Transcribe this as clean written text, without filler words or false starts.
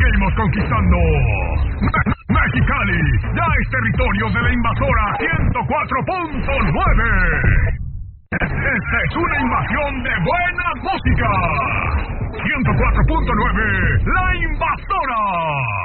seguimos conquistando. Mexicali ya es territorio de la invasora 104.9. Esta es una invasión de buena música. 104.9, la invasión.